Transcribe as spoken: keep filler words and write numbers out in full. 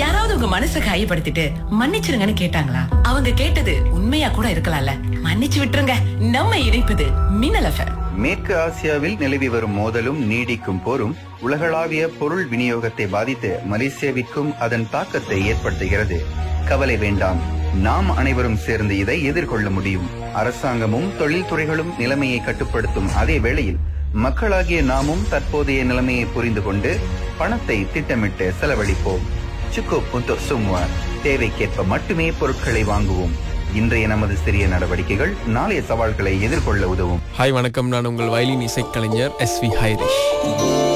யாராவது உங்க மனசை காயப்படுத்திட்டு மன்னிச்சிருங்கன்னு கேட்டாங்களா? அவங்க கேட்டது உண்மையா கூட இருக்கலாம்ல. மன்னிச்சு விட்டுருங்க. நம்ம இணைப்பது மின்னல் எஃப்எம். மேற்கு ஆசியாவில் நிலவி வரும் மோதலும் நீடிக்கும் போரும் உலகளாவிய பொருள் விநியோகத்தை பாதித்து மலேசியாவிற்கும் அதன் தாக்கத்தை ஏற்படுத்துகிறது. கவலை வேண்டாம், நாம் அனைவரும் சேர்ந்து இதை எதிர்கொள்ள முடியும். அரசாங்கமும் தொழில்துறைகளும் நிலைமையை கட்டுப்படுத்தும் அதே வேளையில் மக்களாகிய நாமும் தற்போதைய நிலைமையை புரிந்து கொண்டு பணத்தை திட்டமிட்டு செலவழிப்போம். சுக்கு புத்து சும்மா தேவைக்கேற்ப மட்டுமே பொருட்களை வாங்குவோம். இன்றைய நமது சிறிய நடவடிக்கைகள் நாளைய சவால்களை எதிர்கொள்ள உதவும். ஹாய் வணக்கம், நான் உங்கள் வயலின் இசைக்கலைஞர் எஸ் வி ஹைரிஷ்.